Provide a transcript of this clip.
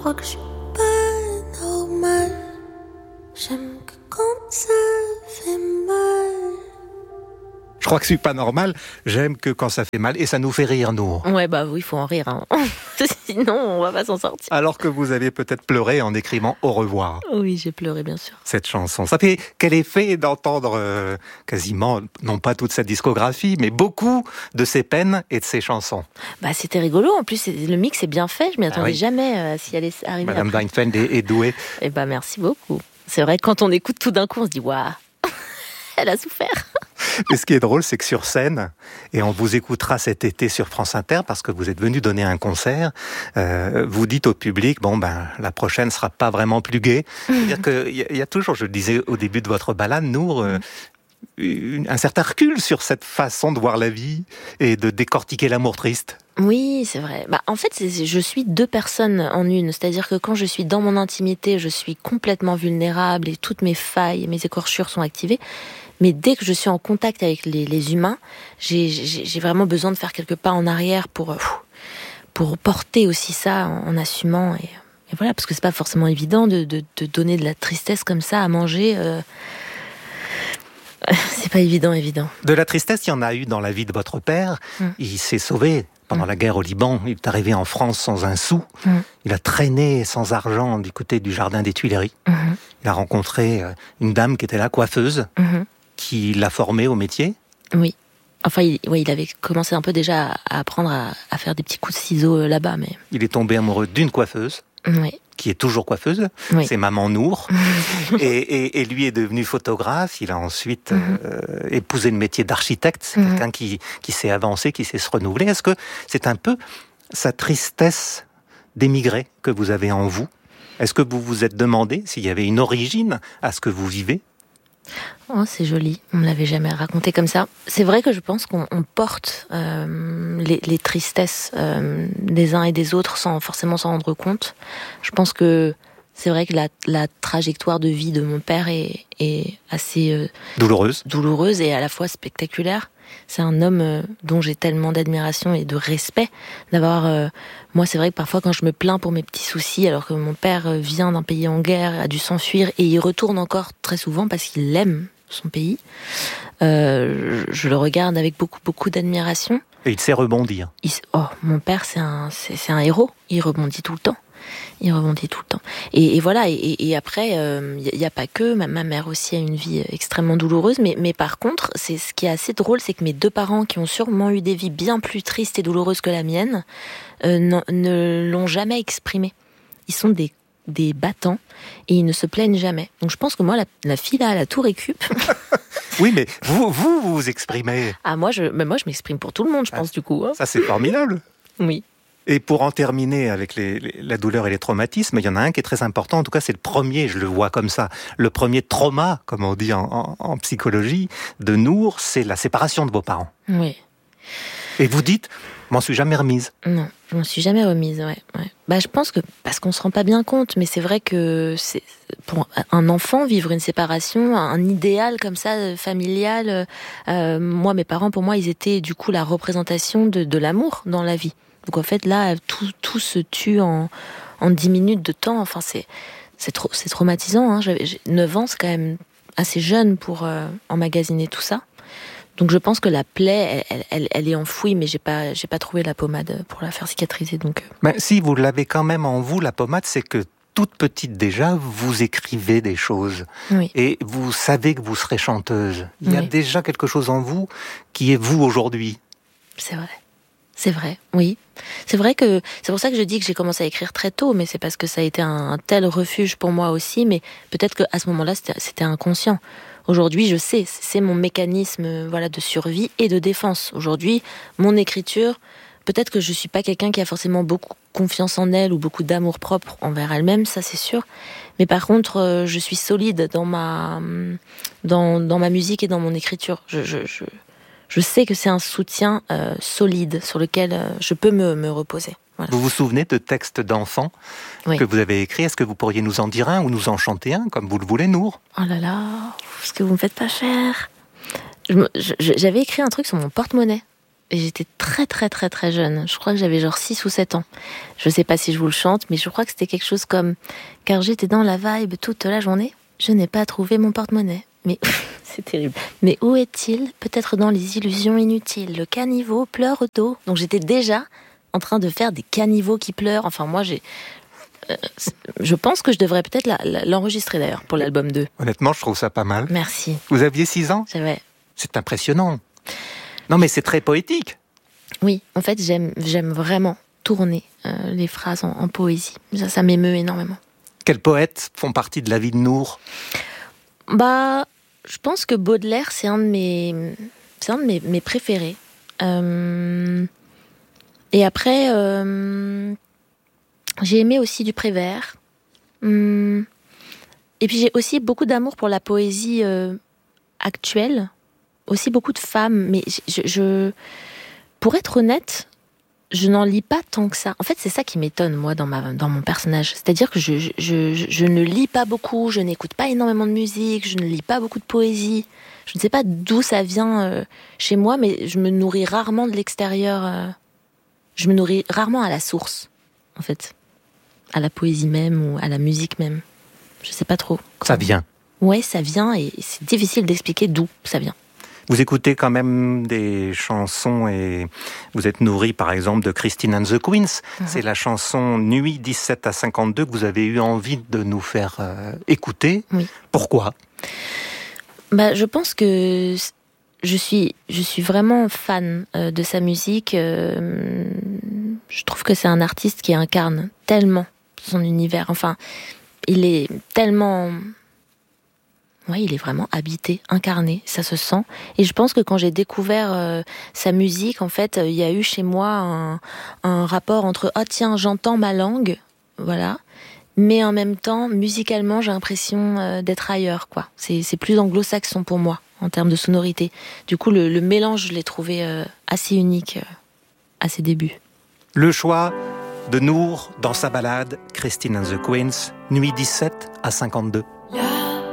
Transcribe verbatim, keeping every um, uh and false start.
crois que je suis pas normale. J'aime que quand ça fait mal. Je crois que c'est pas normal, j'aime que quand ça fait mal, et ça nous fait rire, nous. Ouais, bah oui, il faut en rire, hein. Sinon on va pas s'en sortir. Alors que vous avez peut-être pleuré en écrivant Au revoir. Oui, j'ai pleuré, bien sûr. Cette chanson. Ça fait quel effet d'entendre euh, quasiment, non pas toute cette discographie, mais beaucoup de ses peines et de ses chansons. Bah c'était rigolo, en plus le mix est bien fait, je m'y attendais Ah oui. jamais euh, s'y allait arriver. Madame après. Weinfeld est, est douée. Eh bah merci beaucoup. C'est vrai que quand on écoute tout d'un coup, on se dit waouh, elle a souffert. Et ce qui est drôle, c'est que sur scène, et on vous écoutera cet été sur France Inter, parce que vous êtes venu donner un concert, euh, vous dites au public, bon ben, la prochaine sera pas vraiment plus gaie. C'est-à-dire qu'il y, y a toujours, je le disais au début de votre balade, Nour, euh, une, un certain recul sur cette façon de voir la vie et de décortiquer l'amour triste. Oui, c'est vrai. Bah, en fait, c'est, je suis deux personnes en une. C'est-à-dire que quand je suis dans mon intimité, je suis complètement vulnérable et toutes mes failles, mes écorchures sont activées. Mais dès que je suis en contact avec les, les humains, j'ai, j'ai, j'ai vraiment besoin de faire quelques pas en arrière pour, pour porter aussi ça en, en assumant. Et, et voilà, parce que c'est pas forcément évident de, de, de donner de la tristesse comme ça à manger. Euh... C'est pas évident, évident. De la tristesse, il y en a eu dans la vie de votre père. Mmh. Il s'est sauvé pendant mmh. la guerre au Liban. Il est arrivé en France sans un sou. Mmh. Il a traîné sans argent du côté du jardin des Tuileries. Mmh. Il a rencontré une dame qui était là, coiffeuse, mmh. qui l'a formé au métier. Oui. Enfin, il, ouais, il avait commencé un peu déjà à apprendre à, à faire des petits coups de ciseaux là-bas. Mais... Il est tombé amoureux d'une coiffeuse. Oui. Qui est toujours coiffeuse, oui. C'est Maman Nour, et, et, et lui est devenu photographe. Il a ensuite mm-hmm. euh, épousé le métier d'architecte. C'est mm-hmm. quelqu'un qui, qui s'est avancé, qui sait se renouveler. Est-ce que c'est un peu sa tristesse d'émigrer que vous avez en vous? Est-ce que vous vous êtes demandé s'il y avait une origine à ce que vous vivez? Oh, c'est joli, on ne l'avait jamais raconté comme ça. C'est vrai que je pense qu'on on porte euh, les, les tristesses euh, des uns et des autres sans forcément s'en rendre compte. Je pense que c'est vrai que la, la trajectoire de vie de mon père est, est assez euh, douloureuse. douloureuse et à la fois spectaculaire. C'est un homme euh, dont j'ai tellement d'admiration et de respect d'avoir... Euh, moi, c'est vrai que parfois, quand je me plains pour mes petits soucis, alors que mon père vient d'un pays en guerre, a dû s'enfuir, et il retourne encore très souvent parce qu'il aime son pays, euh, je le regarde avec beaucoup, beaucoup d'admiration. Et il sait rebondir. Il, oh, mon père, c'est un, c'est, c'est un héros. Il rebondit tout le temps. Il rebondit tout le temps. Et, et voilà, et, et après, il euh, n'y a pas que, ma, ma mère aussi a une vie extrêmement douloureuse, mais, mais par contre, c'est, ce qui est assez drôle, c'est que mes deux parents, qui ont sûrement eu des vies bien plus tristes et douloureuses que la mienne, euh, ne, ne l'ont jamais exprimé. Ils sont des, des battants, et ils ne se plaignent jamais. Donc je pense que moi, la, la fille là, elle a tout récup. Oui, mais vous, vous, vous vous exprimez. Ah, moi, je, mais moi, je m'exprime pour tout le monde, je pense, ah, du coup. Hein. Ça, c'est formidable. Oui. Et pour en terminer avec les, les, la douleur et les traumatismes, il y en a un qui est très important, en tout cas c'est le premier, je le vois comme ça, le premier trauma, comme on dit en, en, en psychologie, de Nour, c'est la séparation de vos parents. Oui. Et vous dites, je m'en suis jamais remise. Non, je m'en suis jamais remise, ouais. ouais. Bah, je pense que, parce qu'on se rend pas bien compte, mais c'est vrai que c'est, pour un enfant, vivre une séparation, un idéal comme ça, familial, euh, moi, mes parents, pour moi, ils étaient du coup la représentation de, de l'amour dans la vie. Donc en fait, là, tout, tout se tue en, en dix minutes de temps. Enfin, c'est, c'est, trop, c'est traumatisant. Hein. J'avais, j'ai neuf ans, c'est quand même assez jeune pour euh, emmagasiner tout ça. Donc je pense que la plaie, elle, elle, elle est enfouie, mais j'ai pas, j'ai pas trouvé la pommade pour la faire cicatriser. Donc. Mais si vous l'avez quand même en vous, la pommade, c'est que toute petite déjà, vous écrivez des choses. Oui. Et vous savez que vous serez chanteuse. Il y a oui. déjà quelque chose en vous qui est vous aujourd'hui. C'est vrai. C'est vrai, oui. C'est vrai que c'est pour ça que je dis que j'ai commencé à écrire très tôt, mais c'est parce que ça a été un, un tel refuge pour moi aussi, mais peut-être qu'à ce moment-là, c'était, c'était inconscient. Aujourd'hui, je sais, c'est mon mécanisme voilà, de survie et de défense. Aujourd'hui, mon écriture, peut-être que je suis pas quelqu'un qui a forcément beaucoup confiance en elle ou beaucoup d'amour propre envers elle-même, ça c'est sûr. Mais par contre, je suis solide dans ma, dans, dans ma musique et dans mon écriture. Je... je, je Je sais que c'est un soutien euh, solide sur lequel euh, je peux me, me reposer. Voilà. Vous vous souvenez de textes d'enfants oui. que vous avez écrits? Est-ce que vous pourriez nous en dire un ou nous en chanter un, comme vous le voulez, Nour? Oh là là, est-ce que vous me faites pas cher? je, je, J'avais écrit un truc sur mon porte-monnaie. Et j'étais très très très très jeune. Je crois que j'avais genre six ou sept ans. Je sais pas si je vous le chante, mais je crois que c'était quelque chose comme « Car j'étais dans la vibe toute la journée, je n'ai pas trouvé mon porte-monnaie. » Mais c'est terrible. Mais où est-il ? Peut-être dans les illusions inutiles. Le caniveau pleure d'eau. Donc j'étais déjà en train de faire des caniveaux qui pleurent. Enfin moi j'ai... Euh, je pense que je devrais peut-être la, la, l'enregistrer d'ailleurs pour l'album deux. Honnêtement, je trouve ça pas mal. Merci. Vous aviez six ans ? J'avais... C'est impressionnant. Non, mais c'est très poétique. Oui, en fait, j'aime, j'aime vraiment tourner euh, les phrases en, en poésie. Ça, ça m'émeut énormément. Quels poètes font partie de la vie de Nour ? Bah, je pense que Baudelaire, c'est un de mes, c'est un de mes, mes préférés. Euh, et après, euh, j'ai aimé aussi du Prévert. Hum, et puis j'ai aussi beaucoup d'amour pour la poésie euh, actuelle. Aussi beaucoup de femmes, mais je, je, pour être honnête, je n'en lis pas tant que ça. En fait, c'est ça qui m'étonne, moi, dans, ma, dans mon personnage. C'est-à-dire que je, je, je, je ne lis pas beaucoup, je n'écoute pas énormément de musique, je ne lis pas beaucoup de poésie. Je ne sais pas d'où ça vient euh, chez moi, mais je me nourris rarement de l'extérieur. Euh, je me nourris rarement à la source, en fait. À la poésie même ou à la musique même. Je ne sais pas trop. Ça vient. Ouais, ça vient et c'est difficile d'expliquer d'où ça vient. Vous écoutez quand même des chansons et vous êtes nourri par exemple de Christine and the Queens. Mmh. C'est la chanson Nuit dix-sept à cinquante-deux que vous avez eu envie de nous faire euh, écouter. Oui. Pourquoi ? Bah, je pense que je suis, je suis vraiment fan euh, de sa musique. Euh, je trouve que c'est un artiste qui incarne tellement son univers. Enfin, il est tellement... Oui, il est vraiment habité, incarné, ça se sent. Et je pense que quand j'ai découvert euh, sa musique, en fait, il euh, y a eu chez moi un, un rapport entre « Ah tiens, j'entends ma langue », voilà. Mais en même temps, musicalement, j'ai l'impression euh, d'être ailleurs, quoi. C'est, c'est plus anglo-saxon pour moi, en termes de sonorité. Du coup, le, le mélange, je l'ai trouvé euh, assez unique euh, à ses débuts. Le choix de Nour dans sa ballade Christine and the Queens, Nuit dix-sept à cinquante-deux.